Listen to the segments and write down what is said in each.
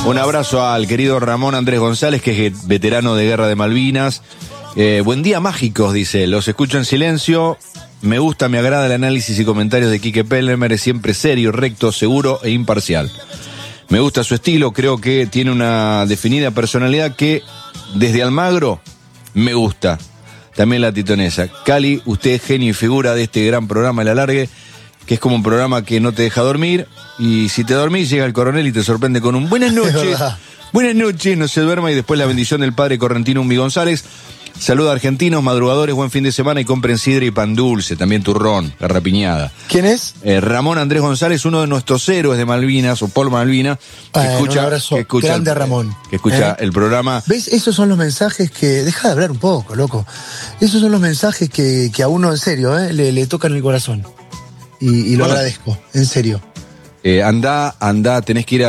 Un abrazo al querido Ramón Andrés González, que es veterano de Guerra de Malvinas. Buen día, mágicos, dice. Los escucho en silencio. Me gusta, me agrada el análisis y comentarios de Quique Pellemer. Es siempre serio, recto, seguro e imparcial. Me gusta su estilo. Creo que tiene una definida personalidad que, desde Almagro, me gusta. También la titonesa. Cali, usted es genio y figura de este gran programa El Alargue, que es como un programa que no te deja dormir. Y si te dormís, llega el coronel y te sorprende con un buenas noches. Buenas noches, no se duerma. Y después la bendición del padre correntino Humbi González. Saluda a argentinos, madrugadores, buen fin de semana y compren sidra y pan dulce, también turrón, garrapiñada. ¿Quién es? Ramón Andrés González, uno de nuestros héroes de Malvinas, o Paul Malvinas, un abrazo grande, Ramón. Que escucha el programa. ¿Ves? Esos son los mensajes que... Deja de hablar un poco, loco. Esos son los mensajes que a uno, en serio, le tocan el corazón. Y lo agradezco, en serio. Andá, tenés que ir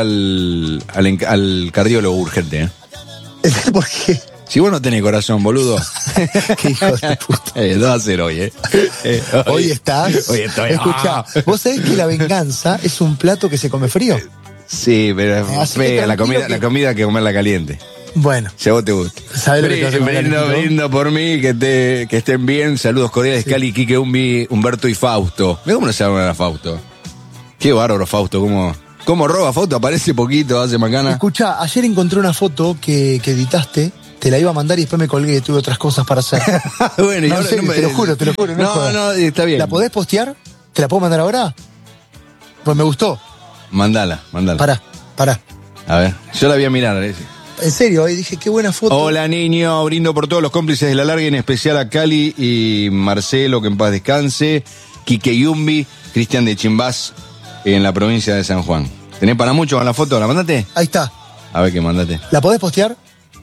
al cardiólogo urgente, ¿Por qué? Si vos no tenés corazón, boludo. Qué hijo de puta. 2-0 hoy, Hoy estás. Hoy estoy. Escuchá, vos sabés que la venganza es un plato que se come frío. Sí, pero es fea la comida que comerla caliente. Bueno. Si a vos te gusta. ¿Sabés lo que te hace brindo por mí, que estén bien. Saludos cordiales, sí. Cali, Quique, Humbi, Humberto y Fausto. ¿Ves cómo no se llama a Fausto? Qué bárbaro, Fausto, cómo roba Fausto, aparece poquito, hace macana. Escuchá, ayer encontré una foto que editaste. Te la iba a mandar y después me colgué, tuve otras cosas para hacer. Bueno, no, serio, te lo juro. No, está bien. ¿La podés postear? ¿Te la puedo mandar ahora? Pues me gustó. Mandala. Pará. A ver, yo la voy a mirar. En serio, dije, qué buena foto. Hola, niño, brindo por todos los cómplices de la larga, en especial a Cali y Marcelo, que en paz descanse, Quique y Humbi, Cristian de Chimbás, en la provincia de San Juan. ¿Tenés para mucho con la foto? ¿La mandate? Ahí está. A ver, que mandate. ¿La podés postear?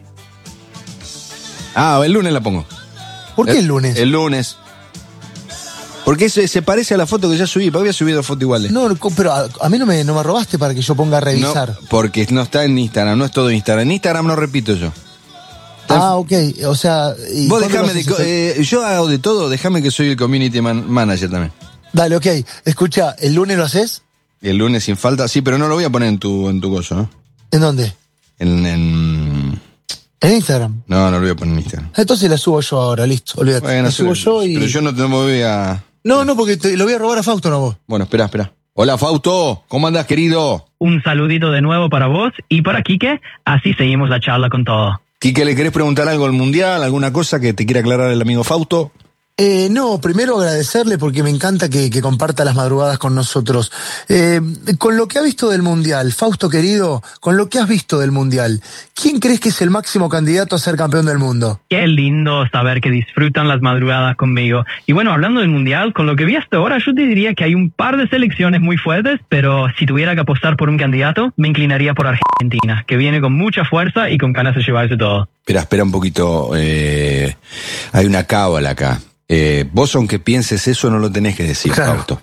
El lunes la pongo. ¿Por qué el lunes? El lunes. Porque se parece a la foto que ya subí, porque había subido foto iguales. No, pero a mí no me robaste para que yo ponga a revisar. No, porque no está en Instagram, no es todo Instagram. En Instagram no repito yo. Ok, o sea... Vos dejame yo hago de todo, déjame que soy el community manager también. Dale, ok. Escucha, ¿el lunes lo haces? El lunes sin falta, sí, pero no lo voy a poner en tu gozo, ¿no? ¿En dónde? ¿En Instagram? No lo voy a poner en Instagram. Entonces la subo yo ahora, listo, olvídate. Bueno, la subo yo y... Pero yo no te voy a... No, porque lo voy a robar a Fausto, no a vos. Bueno, espera. Hola, Fausto, ¿cómo andás, querido? Un saludito de nuevo para vos y para Quique, así seguimos la charla con todo. Quique, ¿le querés preguntar algo al Mundial, alguna cosa que te quiera aclarar el amigo Fausto? No, primero agradecerle porque me encanta que comparta las madrugadas con nosotros. Con lo que ha visto del Mundial, Fausto querido, con lo que has visto del Mundial, ¿quién crees que es el máximo candidato a ser campeón del mundo? Qué lindo saber que disfrutan las madrugadas conmigo. Y bueno, hablando del Mundial, con lo que vi hasta ahora, yo te diría que hay un par de selecciones muy fuertes, pero si tuviera que apostar por un candidato, me inclinaría por Argentina, que viene con mucha fuerza y con ganas de llevarse todo. Espera un poquito, hay una cábala acá. Vos, aunque pienses eso, no lo tenés que decir, claro. Fausto.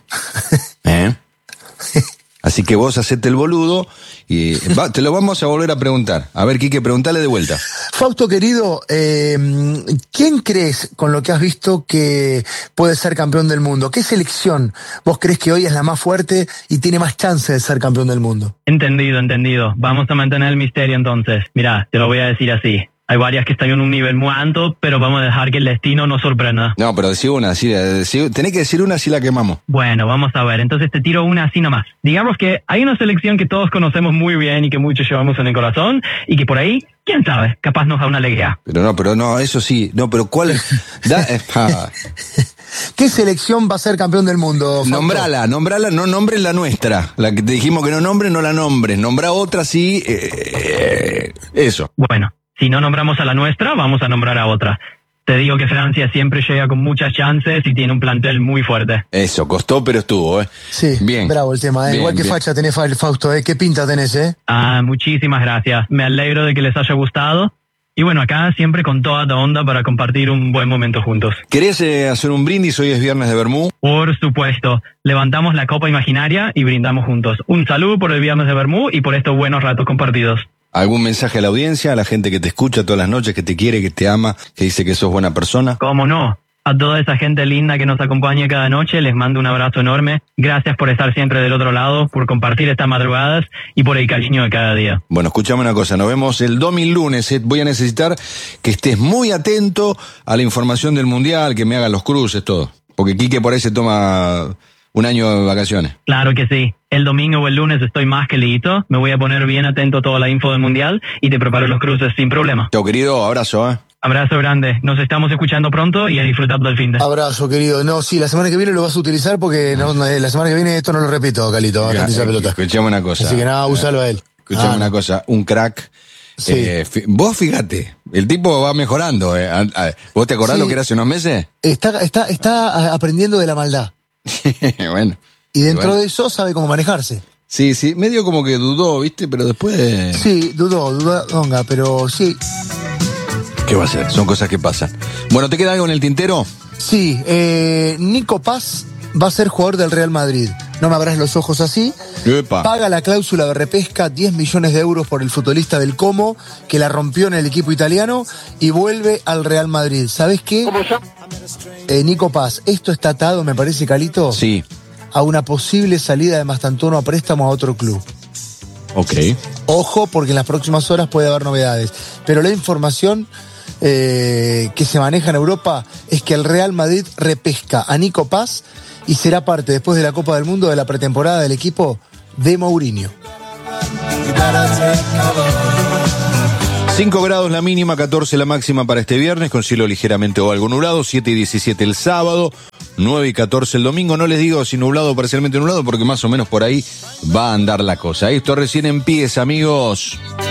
Así que vos hacete el boludo y te lo vamos a volver a preguntar. A ver, Quique, preguntale de vuelta. Fausto, querido, ¿quién crees, con lo que has visto, que puede ser campeón del mundo? ¿Qué selección vos crees que hoy es la más fuerte y tiene más chance de ser campeón del mundo? Entendido. Vamos a mantener el misterio entonces. Mirá, te lo voy a decir así. Hay varias que están en un nivel muy alto, pero vamos a dejar que el destino nos sorprenda. No, pero decí una, tenés que decir una así la quemamos. Bueno, vamos a ver, entonces te tiro una así nomás. Digamos que hay una selección que todos conocemos muy bien y que muchos llevamos en el corazón, y que por ahí, quién sabe, capaz nos da una alegría. Pero no, eso sí, no, pero ¿cuál es? ¿Qué selección va a ser campeón del mundo, Fausto? Nombrala, no nombres la nuestra. La que te dijimos que no nombres, no la nombres. Nombrá otra, sí, eso. Bueno. Si no nombramos a la nuestra, vamos a nombrar a otra. Te digo que Francia siempre llega con muchas chances y tiene un plantel muy fuerte. Eso, costó, pero estuvo, Sí, bien. Bravo el tema, Igual que facha tenés, Fausto, ¿Qué pinta tenés, Muchísimas gracias. Me alegro de que les haya gustado. Y bueno, acá siempre con toda la onda para compartir un buen momento juntos. ¿Querés hacer un brindis? Hoy es viernes de Vermú. Por supuesto. Levantamos la copa imaginaria y brindamos juntos. Un saludo por el viernes de Vermú y por estos buenos ratos compartidos. ¿Algún mensaje a la audiencia, a la gente que te escucha todas las noches, que te quiere, que te ama, que dice que sos buena persona? ¿Cómo no? A toda esa gente linda que nos acompaña cada noche, les mando un abrazo enorme. Gracias por estar siempre del otro lado, por compartir estas madrugadas y por el cariño de cada día. Bueno, escuchame una cosa, nos vemos el lunes. Voy a necesitar que estés muy atento a la información del Mundial, que me hagan los cruces, todo. Porque Quique por ahí se toma un año de vacaciones. Claro que sí. El domingo o el lunes estoy más que listo. Me voy a poner bien atento a toda la info del Mundial y te preparo los cruces sin problema. Chao, querido. Abrazo, Abrazo grande. Nos estamos escuchando pronto y a disfrutar del fin de. Abrazo, querido. No, sí, la semana que viene lo vas a utilizar porque la semana que viene esto no lo repito, Calito. Escuchame una cosa. Así que nada, úsalo a él. Escuchame una cosa. Un crack. Sí. Vos fíjate, el tipo va mejorando. ¿Vos te acordás lo que era hace unos meses? Está aprendiendo de la maldad. Bueno. Y dentro de eso sabe cómo manejarse. Sí, medio como que dudó, ¿viste? Pero después... Sí, dudó, pero sí. ¿Qué va a hacer? Son cosas que pasan. Bueno, ¿te queda algo en el tintero? Sí, Nico Paz va a ser jugador del Real Madrid. No me abras los ojos así. Epa. Paga la cláusula de repesca, 10 millones de euros por el futbolista del Como, que la rompió en el equipo italiano, y vuelve al Real Madrid. ¿Sabés qué? Nico Paz, esto está atado, me parece, Calito, sí, a una posible salida de Mastantuono a préstamo a otro club. Ok. Ojo, porque en las próximas horas puede haber novedades. Pero la información que se maneja en Europa es que el Real Madrid repesca a Nico Paz y será parte, después de la Copa del Mundo, de la pretemporada del equipo de Mourinho. 5 grados la mínima, 14 la máxima para este viernes, con cielo ligeramente o algo nublado, 7 y 17 el sábado, 9 y 14 el domingo. No les digo si nublado o parcialmente nublado, porque más o menos por ahí va a andar la cosa. Esto recién empieza, amigos.